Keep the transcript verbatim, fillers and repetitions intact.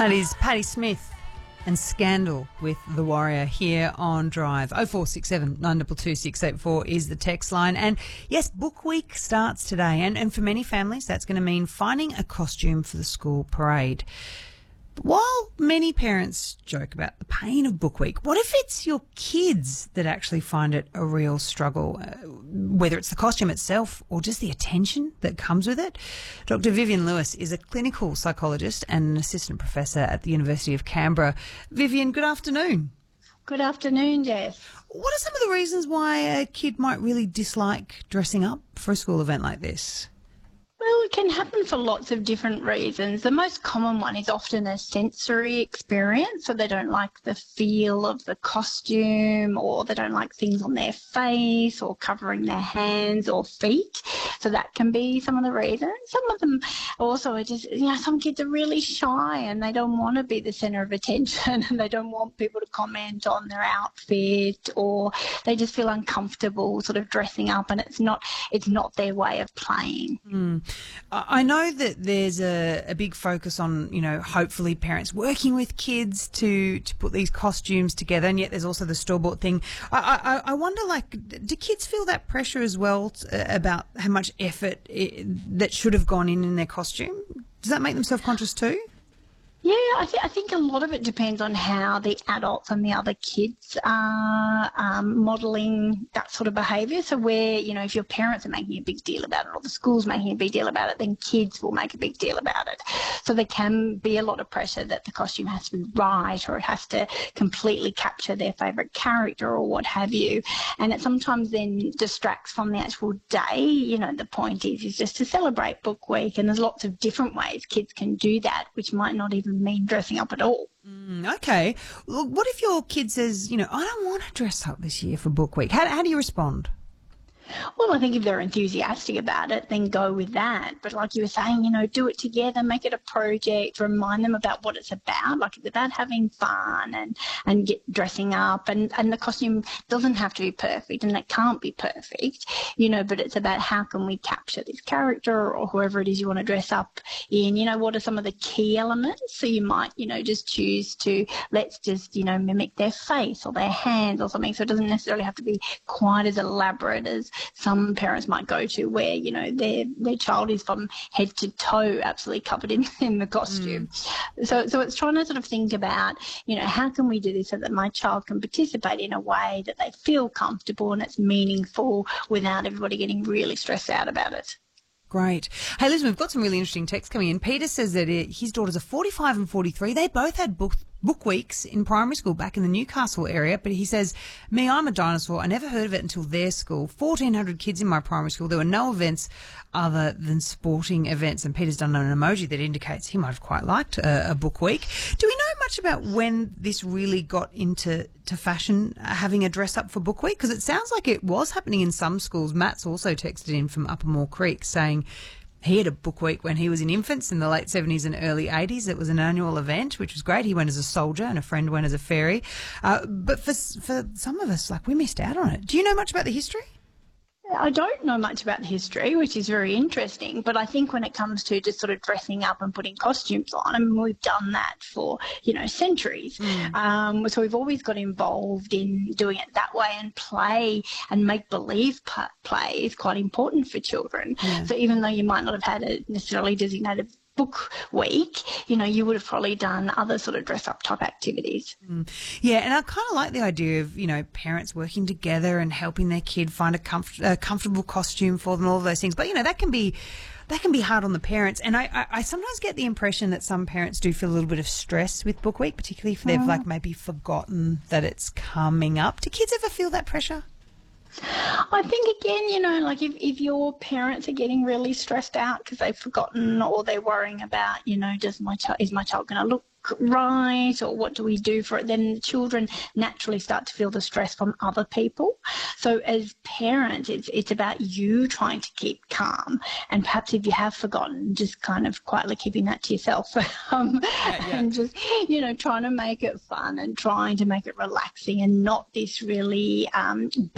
That is Patti Smith and Scandal with The Warrior here on Drive. oh four six seven, nine two two, six eight four is the text line. And yes, Book Week starts today. And, and for many families, that's going to mean finding a costume for the school parade. But while many parents joke about the pain of Book Week, what if it's your kids that actually find it a real struggle, uh, whether it's the costume itself or just the attention that comes with it? Doctor Vivienne Lewis is a clinical psychologist and an assistant professor at the University of Canberra. Vivienne, good afternoon. Good afternoon, Jess. What are some of the reasons why a kid might really dislike dressing up for a school event like this? Well, it can happen for lots of different reasons. The most common one is often a sensory experience, so they don't like the feel of the costume, or they don't like things on their face or covering their hands or feet. So that can be some of the reasons. Some of them also are just, you know, some kids are really shy and they don't want to be the centre of attention and they don't want people to comment on their outfit, or they just feel uncomfortable sort of dressing up, and it's not it's not their way of playing. Mm. I know that there's a, a big focus on, you know, hopefully parents working with kids to, to put these costumes together, and yet there's also the store-bought thing. I, I, I wonder, like, do kids feel that pressure as well t- about how much effort it, that should have gone in in their costume? Does that make them self-conscious too? Yeah, I, th- I think a lot of it depends on how the adults and the other kids are um, modelling that sort of behaviour. So where, you know, if your parents are making a big deal about it or the school's making a big deal about it, then kids will make a big deal about it. So there can be a lot of pressure that the costume has to be right, or it has to completely capture their favourite character or what have you. And it sometimes then distracts from the actual day. You know, the point is, is just to celebrate Book Week, and there's lots of different ways kids can do that, which might not even mean dressing up at all. Mm, okay. Well, what if your kid says, you know, I don't want to dress up this year for Book Week? How, how do you respond? Well, I think if they're enthusiastic about it, then go with that. But like you were saying, you know, do it together, make it a project, remind them about what it's about. Like, it's about having fun and, and get dressing up. And, and the costume doesn't have to be perfect, and it can't be perfect, you know, but it's about how can we capture this character or whoever it is you want to dress up in. You know, what are some of the key elements? So you might, you know, just choose to, let's just, you know, mimic their face or their hands or something. So it doesn't necessarily have to be quite as elaborate as some parents might go to, where, you know, their their child is from head to toe absolutely covered in, in the costume. Mm. So so it's trying to sort of think about, you know, how can we do this so that my child can participate in a way that they feel comfortable and it's meaningful without everybody getting really stressed out about it. Great. Hey, listen, we've got some really interesting texts coming in. Peter says that it, his daughters are forty-five and forty-three. They both had book, book weeks in primary school back in the Newcastle area. But he says, me, I'm a dinosaur. I never heard of it until their school. fourteen hundred kids in my primary school. There were no events other than sporting events. And Peter's done an emoji that indicates he might have quite liked a, a book week. Do we know much about when this really got into to fashion, uh, having a dress up for Book Week? Because it sounds like it was happening in some schools. Matt's also texted in from Uppermore Creek saying he had a Book Week when he was in infants in the late seventies and early eighties. It was an annual event, which was great. He went as a soldier and a friend went as a fairy. Uh, but for for some of us, like, we missed out on it. Do you know much about the history? I don't know much about the history, which is very interesting, but I think when it comes to just sort of dressing up and putting costumes on, I mean, we've done that for, you know, centuries. Mm. Um, so we've always got involved in doing it that way, and play and make-believe play is quite important for children. Yeah. So even though you might not have had a necessarily designated Book Week, you know, you would have probably done other sort of dress-up type activities. Mm. Yeah, and I kind of like the idea of, you know, parents working together and helping their kid find a, comf- a comfortable costume for them, all of those things. But, you know, that can be that can be hard on the parents. And I, I, I sometimes get the impression that some parents do feel a little bit of stress with Book Week, particularly if they've, mm. like, maybe forgotten that it's coming up. Do kids ever feel that pressure? I think, again, you know, like if, if your parents are getting really stressed out because they've forgotten, or they're worrying about, you know, does my child, is my child going to look right, or what do we do for it, then the children naturally start to feel the stress from other people. So as parents, it's it's about you trying to keep calm, and perhaps if you have forgotten, just kind of quietly keeping that to yourself. um, yeah, yeah. And just, you know, trying to make it fun and trying to make it relaxing and not this really um